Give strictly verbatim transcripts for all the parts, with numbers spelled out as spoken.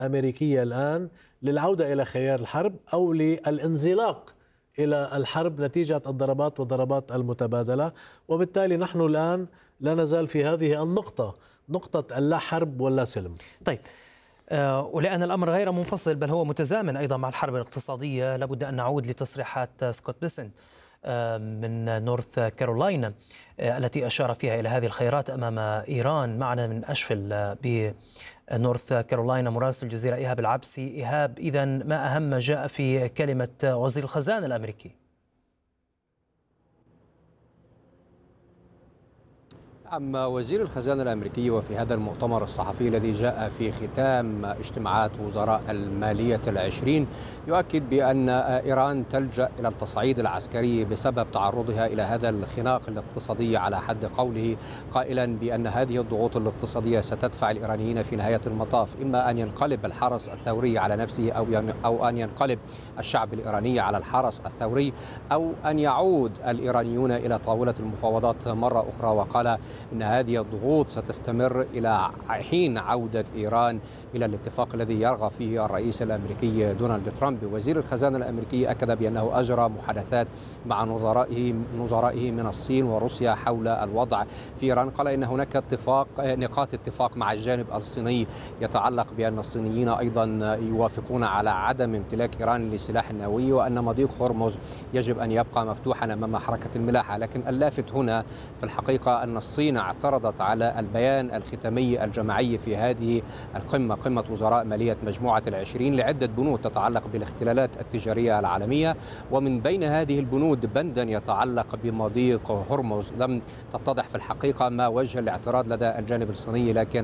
أمريكية الآن للعودة إلى خيار الحرب أو للانزلاق إلى الحرب نتيجة الضربات والضربات المتبادلة. وبالتالي نحن الآن لا نزال في هذه النقطة، نقطة اللا حرب ولا سلم. طيب، آه، ولأن الأمر غير منفصل بل هو متزامن أيضا مع الحرب الاقتصادية، لابد أن نعود لتصريحات سكوت بيسن آه، من نورث كارولاينا آه، التي أشار فيها إلى هذه الخيارات أمام إيران. معنا من أشفل آه، بنورث كارولاينا مراسل الجزيرة إيهاب العبسي. إيهاب، إذن ما أهم ما جاء في كلمة وزير الخزانة الأمريكي؟ أما وزير الخزانة الأمريكي وفي هذا المؤتمر الصحفي الذي جاء في ختام اجتماعات وزراء المالية العشرين يؤكد بأن إيران تلجأ إلى التصعيد العسكري بسبب تعرضها إلى هذا الخناق الاقتصادي على حد قوله، قائلا بأن هذه الضغوط الاقتصادية ستدفع الإيرانيين في نهاية المطاف إما أن ينقلب الحرس الثوري على نفسه أو أو أن ينقلب الشعب الإيراني على الحرس الثوري، أو أن يعود الإيرانيون إلى طاولة المفاوضات مرة أخرى. وقال إن هذه الضغوط ستستمر إلى حين عودة إيران إلى الاتفاق الذي يرغب فيه الرئيس الأمريكي دونالد ترامب. وزير الخزانة الأمريكي أكد بأنه أجرى محادثات مع نظرائه نظرائه من الصين وروسيا حول الوضع في إيران. قال إن هناك اتفاق نقاط اتفاق مع الجانب الصيني يتعلق بأن الصينيين أيضا يوافقون على عدم امتلاك إيران لسلاح نووي، وأن مضيق هرمز يجب أن يبقى مفتوحا أمام حركة الملاحة. لكن اللافت هنا في الحقيقة أن الصين اعترضت على البيان الختامي الجماعي في هذه القمة، قمة وزراء مالية مجموعة العشرين، لعدة بنود تتعلق بالاختلالات التجارية العالمية، ومن بين هذه البنود بندا يتعلق بمضيق هرمز. لم تتضح في الحقيقة ما وجه الاعتراض لدى الجانب الصيني، لكن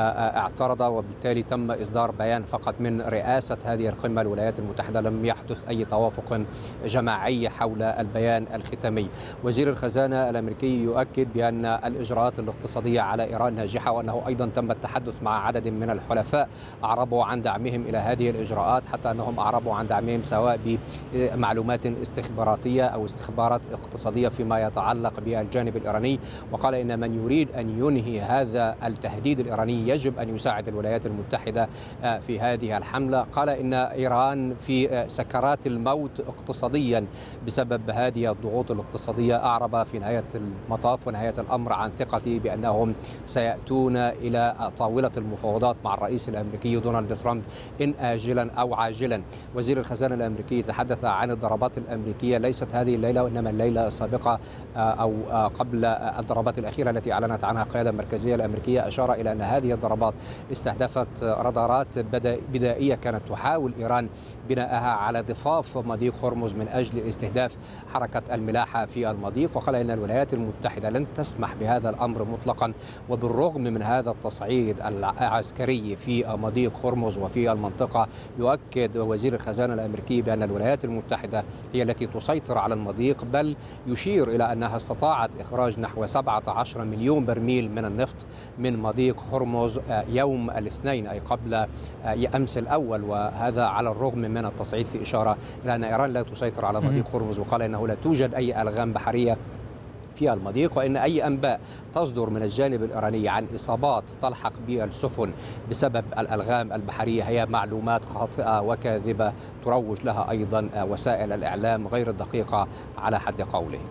اعترض، وبالتالي تم إصدار بيان فقط من رئاسة هذه القمة الولايات المتحدة. لم يحدث أي توافق جماعي حول البيان الختامي. وزير الخزانة الأمريكي يؤكد بأن الإجراءات الاقتصادية على إيران ناجحة، وأنه أيضا تم التحدث مع عدد من الحلفاء أعربوا عن دعمهم إلى هذه الإجراءات، حتى أنهم أعربوا عن دعمهم سواء بمعلومات استخباراتية أو استخبارات اقتصادية فيما يتعلق بالجانب الإيراني. وقال إن من يريد أن ينهي هذا التهديد الإيراني يجب أن يساعد الولايات المتحدة في هذه الحملة. قال إن إيران في سكرات الموت اقتصاديا بسبب هذه الضغوط الاقتصادية. أعرب في نهاية المطاف ونهاية الأمر عن ثقته بأنهم سيأتون إلى طاولة المفاوضات مع الرئيس الأمريكي دونالد ترامب إن آجلا أو عاجلا. وزير الخزانة الأمريكي تحدث عن الضربات الأمريكية ليست هذه الليلة وإنما الليلة السابقة أو قبل الضربات الأخيرة التي أعلنت عنها القيادة المركزية الأمريكية. أشار إلى أن هذه الضربات استهدفت رادارات بدائية كانت تحاول إيران بناءها على ضفاف مضيق هرمز من أجل استهداف حركة الملاحة في المضيق. وقال إن الولايات المتحدة لن تسمح بهذا الأمر مطلقا، وبالرغم من هذا التصعيد العسكري في مضيق هرمز وفي المنطقة يؤكد وزير الخزانة الأمريكي بأن الولايات المتحدة هي التي تسيطر على المضيق، بل يشير إلى أنها استطاعت إخراج نحو سبعة عشر مليون برميل من النفط من مضيق هرمز يوم الاثنين أي قبل أمس الأول، وهذا على الرغم من التصعيد، في إشارة إلى أن إيران لا تسيطر على مضيق هرمز. وقال إنه لا توجد أي ألغام بحرية في المضيق، وإن أي أنباء تصدر من الجانب الإيراني عن إصابات تلحق بالسفن بسبب الألغام البحرية هي معلومات خاطئة وكاذبة تروج لها أيضا وسائل الإعلام غير الدقيقة على حد قوله.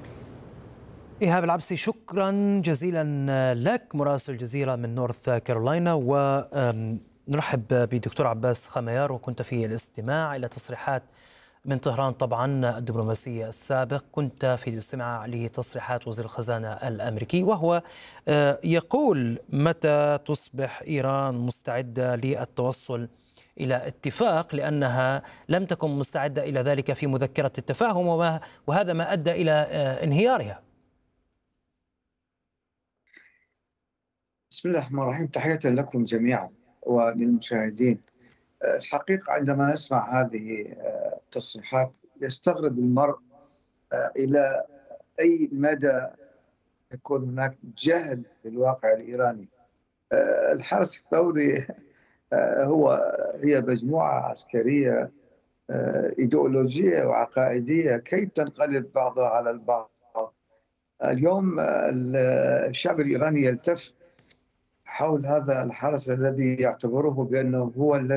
إيهاب العبسي، شكرا جزيلا لك مراسل الجزيرة من نورث كارولاينا. ونرحب بدكتور عباس خميار، وكنت في الاستماع إلى تصريحات من طهران طبعا الدبلوماسي السابق، كنت في الاستماع لتصريحات وزير الخزانة الأمريكي وهو يقول متى تصبح إيران مستعدة للتوصل إلى اتفاق، لأنها لم تكن مستعدة إلى ذلك في مذكرة التفاهم، وهذا ما أدى إلى انهيارها. بسم الله الرحمن الرحيم، تحية لكم جميعا وللمشاهدين. الحقيقة عندما نسمع هذه التصريحات يستغرب المرء إلى أي مدى يكون هناك جهل بالواقع الإيراني. الحرس الثوري هو هي مجموعة عسكرية إيديولوجية وعقائدية كي تنقلب بعضها على البعض. اليوم الشعب الإيراني يلتف حول هذا الحرس الذي يعتبره بأنه هو الذي